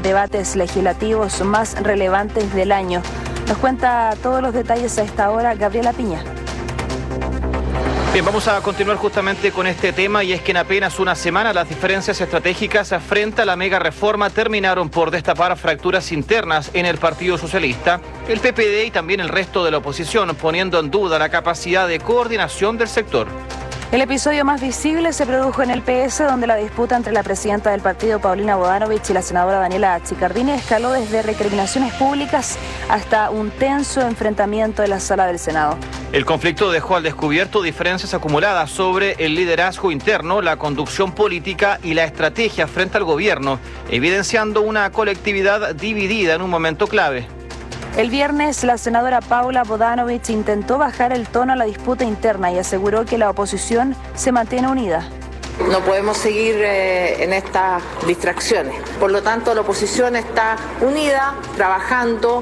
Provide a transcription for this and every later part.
debates legislativos más relevantes del año. Nos cuenta todos los detalles a esta hora Gabriela Piña. Bien, vamos a continuar justamente con este tema, y es que en apenas una semana las diferencias estratégicas frente a la mega reforma terminaron por destapar fracturas internas en el Partido Socialista, el PPD y también el resto de la oposición, poniendo en duda la capacidad de coordinación del sector. El episodio más visible se produjo en el PS, donde la disputa entre la presidenta del partido, Paulina Bodanovich, y la senadora Daniela Chicardini escaló desde recriminaciones públicas hasta un tenso enfrentamiento en la sala del Senado. El conflicto dejó al descubierto diferencias acumuladas sobre el liderazgo interno, la conducción política y la estrategia frente al gobierno, evidenciando una colectividad dividida en un momento clave. El viernes, la senadora Paula Bodanovich intentó bajar el tono a la disputa interna y aseguró que la oposición se mantiene unida. No podemos seguir en estas distracciones. Por lo tanto, la oposición está unida, trabajando.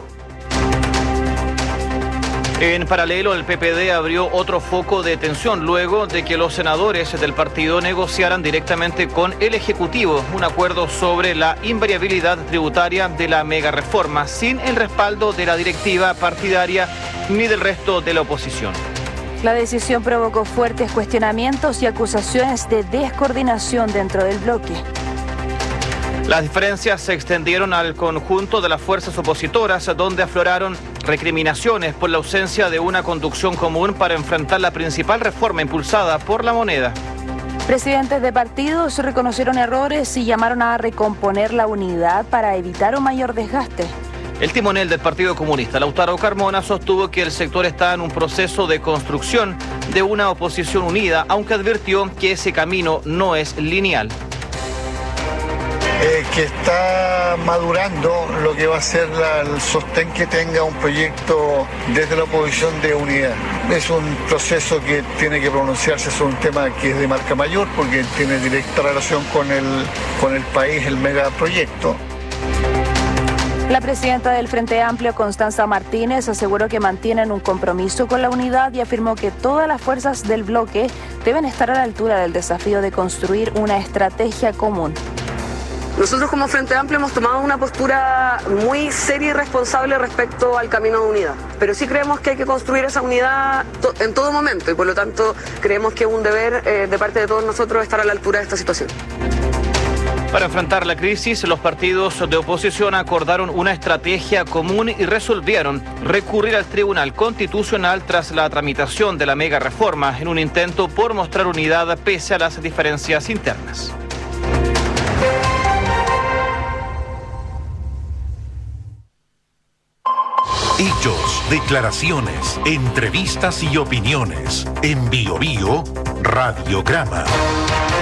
En paralelo, el PPD abrió otro foco de tensión luego de que los senadores del partido negociaran directamente con el Ejecutivo un acuerdo sobre la invariabilidad tributaria de la mega reforma, sin el respaldo de la directiva partidaria ni del resto de la oposición. La decisión provocó fuertes cuestionamientos y acusaciones de descoordinación dentro del bloque. Las diferencias se extendieron al conjunto de las fuerzas opositoras, donde afloraron recriminaciones por la ausencia de una conducción común para enfrentar la principal reforma impulsada por la moneda. Presidentes de partidos reconocieron errores y llamaron a recomponer la unidad para evitar un mayor desgaste. El timonel del Partido Comunista, Lautaro Carmona, sostuvo que el sector está en un proceso de construcción de una oposición unida, aunque advirtió que ese camino no es lineal. Que está madurando lo que va a ser el sostén que tenga un proyecto desde la oposición de unidad. Es un proceso que tiene que pronunciarse sobre un tema que es de marca mayor, porque tiene directa relación con el país, el megaproyecto. La presidenta del Frente Amplio, Constanza Martínez, aseguró que mantienen un compromiso con la unidad y afirmó que todas las fuerzas del bloque deben estar a la altura del desafío de construir una estrategia común. Nosotros como Frente Amplio hemos tomado una postura muy seria y responsable respecto al camino de unidad, pero sí creemos que hay que construir esa unidad en todo momento y por lo tanto creemos que es un deber de parte de todos nosotros estar a la altura de esta situación. Para enfrentar la crisis, los partidos de oposición acordaron una estrategia común y resolvieron recurrir al Tribunal Constitucional tras la tramitación de la mega reforma en un intento por mostrar unidad pese a las diferencias internas. Hechos, declaraciones, entrevistas y opiniones. En Bio Bio Radiograma.